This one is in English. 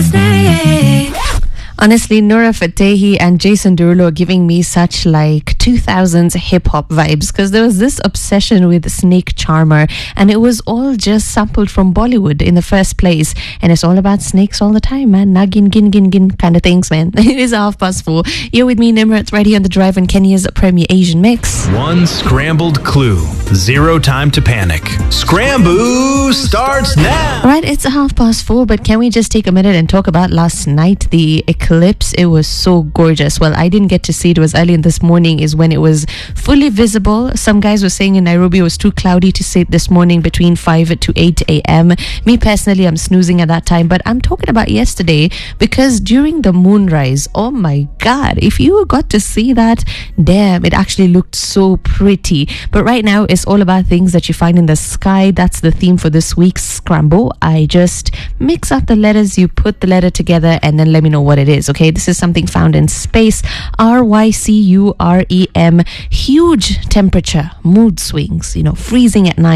Honestly, Nura Fatehi and Jason Derulo are giving me such like 2000s hip-hop vibes, because there was this obsession with Snake Charmer and it was all just sampled from Bollywood in the first place, and it's all about snakes all the time, man. Nagin, gin, gin, gin kind of things, man. It is 4:30. You're with me, Nimrat, right here on The Drive on Kenya's Premier Asian Mix. One scrambled clue. Zero time to panic. Scramboo starts now. Right, it's 4:30, but can we just take a minute and talk about last night, the eclipse? It was so gorgeous. Well, I didn't get to see it. It was early in this morning is when it was fully visible. Some guys were saying in Nairobi it was too cloudy to see it this morning between 5 to 8 a.m. Me personally, I'm snoozing at that time, but I'm talking about yesterday, because during the moonrise, oh my God, if you got to see that, damn, it actually looked so pretty. But right now, it's all about things that you find in the sky. That's the theme for this week's Scramble. I just mix up the letters, you put the letter together, and then let me know what it is. Okay, this is something found in space. RYCUREM. Huge temperature, mood swings, freezing at night.